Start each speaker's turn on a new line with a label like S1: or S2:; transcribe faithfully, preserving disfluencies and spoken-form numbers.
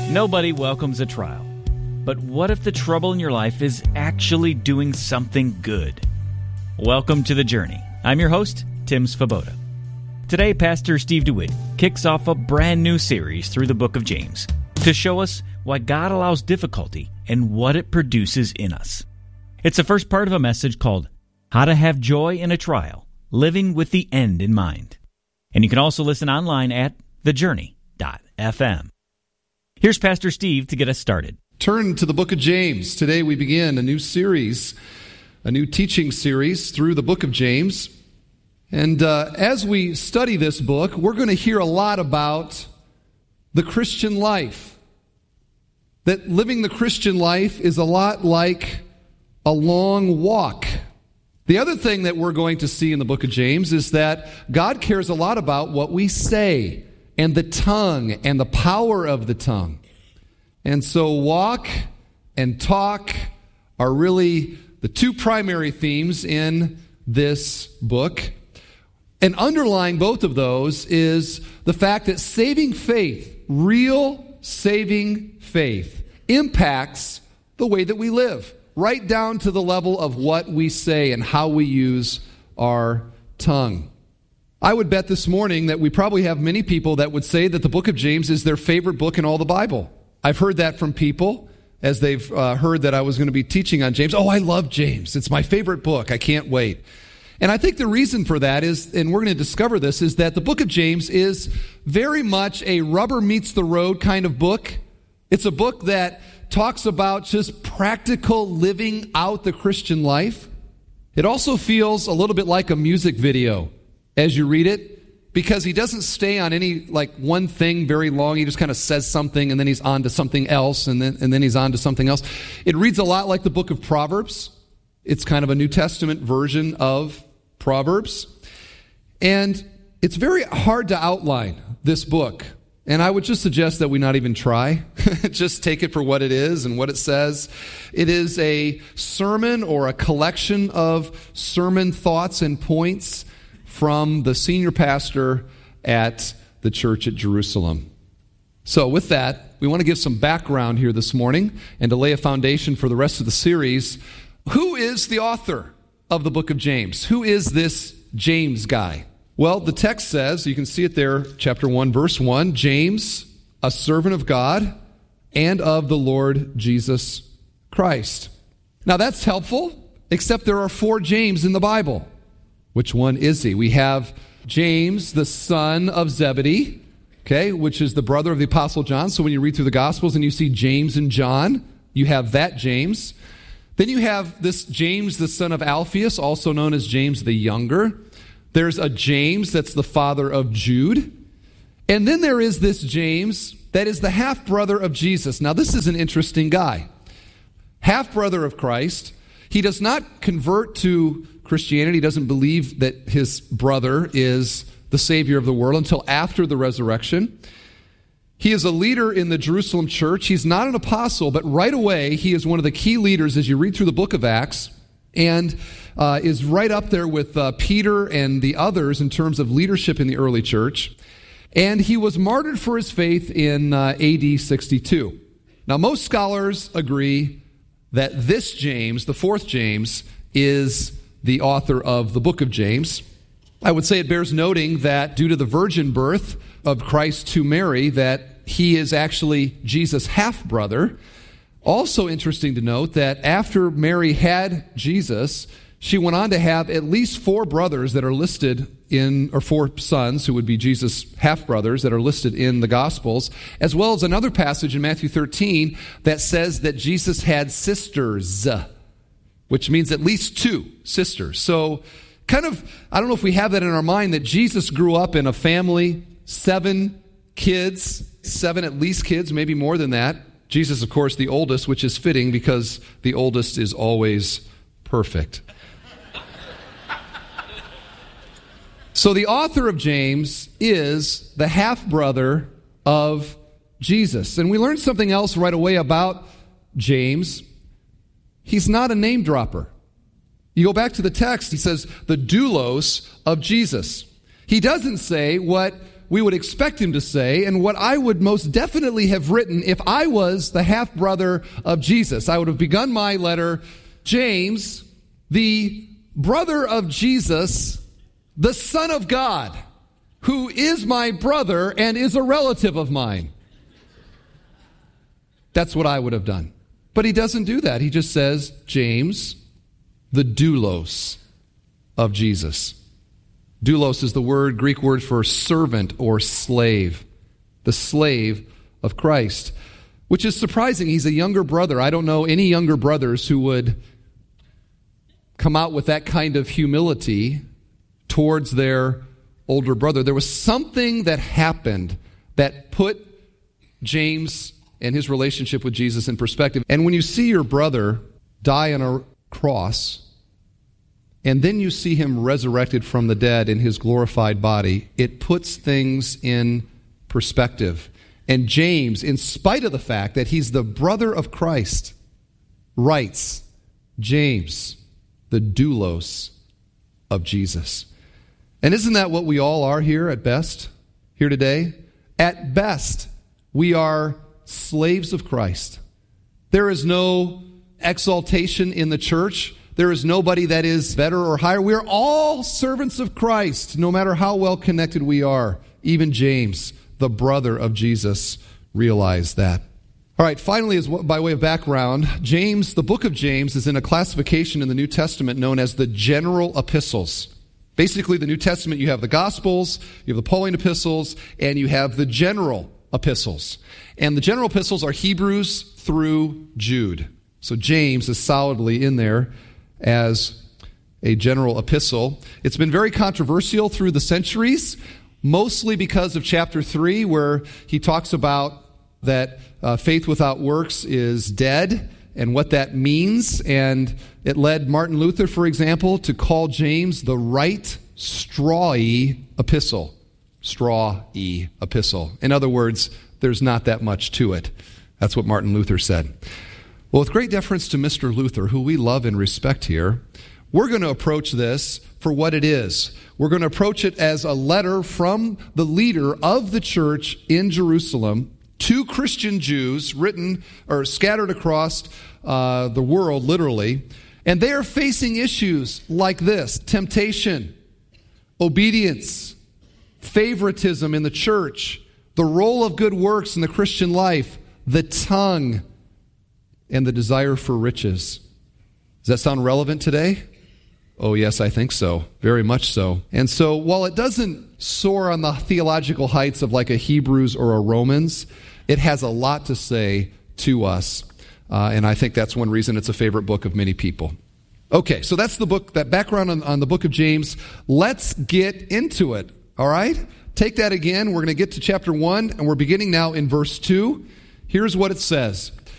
S1: Nobody welcomes a trial. But what if the trouble in your life is actually doing something good? Welcome to The Journey. I'm your host, Tim Svoboda. Today, Pastor Steve DeWitt kicks off a brand new series through the book of James to show us why God allows difficulty and what it produces in us. It's the first part of a message called How to Have Joy in a Trial, Living with the End in Mind. And you can also listen online at the journey dot f m. Here's Pastor Steve to get us started.
S2: Turn to the book of James. Today we begin a new series, a new teaching series through the book of James. And uh, as we study this book, we're going to hear a lot about the Christian life. That living the Christian life is a lot like a long walk. The other thing that we're going to see in the book of James is that God cares a lot about what we say and the tongue and the power of the tongue. And so walk and talk are really the two primary themes in this book. And underlying both of those is the fact that saving faith, real saving faith, impacts the way that we live, right down to the level of what we say and how we use our tongue. I would bet this morning that we probably have many people that would say that the book of James is their favorite book in all the Bible. I've heard that from people as they've uh, heard that I was going to be teaching on James. Oh, I love James. It's my favorite book. I can't wait. And I think the reason for that is, and we're going to discover this, is that the book of James is very much a rubber meets the road kind of book. It's a book that talks about just practical living out the Christian life. It also feels a little bit like a music video as you read it, because he doesn't stay on any like one thing very long. He just kind of says something and then he's on to something else and then and then he's on to something else. It reads a lot like the book of Proverbs. It's kind of a New Testament version of Proverbs. And it's very hard to outline this book. And I would just suggest that we not even try. Just take it for what it is and what it says. It is a sermon or a collection of sermon thoughts and points from the senior pastor at the church at Jerusalem. So with that, we want to give some background here this morning and to lay a foundation for the rest of the series. Who is the author of the book of James? Who is this James guy? Well, the text says, you can see it there, chapter one, verse one, James, a servant of God and of the Lord Jesus Christ. Now that's helpful, except there are four James in the Bible. Which one is he? We have James, the son of Zebedee, okay, which is the brother of the Apostle John. So when you read through the Gospels and you see James and John, you have that James. Then you have this James, the son of Alphaeus, also known as James the Younger. There's a James that's the father of Jude. And then there is this James that is the half-brother of Jesus. Now this is an interesting guy. Half-brother of Christ. He does not convert to Christianity. He doesn't believe that his brother is the Savior of the world until after the resurrection. He is a leader in the Jerusalem church. He's not an apostle, but right away he is one of the key leaders as you read through the book of Acts, and uh, is right up there with uh, Peter and the others in terms of leadership in the early church. And he was martyred for his faith in uh, A D sixty-two. Now most scholars agree that this James, the fourth James, is the author of the book of James. I would say it bears noting that due to the virgin birth of Christ to Mary, that he is actually Jesus' half-brother. Also interesting to note that after Mary had Jesus, she went on to have at least four brothers that are listed in, or four sons who would be Jesus' half-brothers that are listed in the Gospels, as well as another passage in Matthew thirteen that says that Jesus had sisters, which means at least two sisters. So kind of, I don't know if we have that in our mind, that Jesus grew up in a family, seven kids, seven at least kids, maybe more than that. Jesus, of course, the oldest, which is fitting because the oldest is always perfect. So the author of James is the half-brother of Jesus. And we learned something else right away about James. He's not a name dropper. You go back to the text, he says, the doulos of Jesus. He doesn't say what we would expect him to say, and what I would most definitely have written if I was the half-brother of Jesus. I would have begun my letter, James, the brother of Jesus, the Son of God, who is my brother and is a relative of mine. That's what I would have done. But he doesn't do that. He just says, James, the doulos of Jesus. Doulos is the word, Greek word for servant or slave. The slave of Christ. Which is surprising. He's a younger brother. I don't know any younger brothers who would come out with that kind of humility towards their older brother. There was something that happened that put James and his relationship with Jesus in perspective. And when you see your brother die on a cross, and then you see him resurrected from the dead in his glorified body, it puts things in perspective. And James, in spite of the fact that he's the brother of Christ, writes, James, the doulos of Jesus. And isn't that what we all are here at best, here today? At best, we are slaves of Christ. There is no exaltation in the church. There is nobody that is better or higher. We are all servants of Christ, no matter how well connected we are. Even James, the brother of Jesus, realized that. All right, finally, as by way of background, James, the book of James, is in a classification in the New Testament known as the general epistles. Basically, the New Testament, you have the Gospels, you have the Pauline epistles, and you have the general epistles. And the general epistles are Hebrews through Jude. So James is solidly in there as a general epistle. It's been very controversial through the centuries, mostly because of chapter three, where he talks about that uh, faith without works is dead and what that means. And it led Martin Luther, for example, to call James the right strawy epistle. Strawy epistle. In other words, there's not that much to it. That's what Martin Luther said. Well, with great deference to Mister Luther, who we love and respect here, we're going to approach this for what it is. We're going to approach it as a letter from the leader of the church in Jerusalem to Christian Jews, written or scattered across uh, the world, literally. And they are facing issues like this: temptation, obedience, favoritism in the church, the role of good works in the Christian life, the tongue, and the desire for riches. Does that sound relevant today? Oh, yes, I think so. Very much so. And so, while it doesn't soar on the theological heights of like a Hebrews or a Romans, it has a lot to say to us. Uh, and I think that's one reason it's a favorite book of many people. Okay, so that's the book, that background on, on the book of James. Let's get into it, all right? Take that again. We're going to get to chapter one, and we're beginning now in verse two. Here's what it says.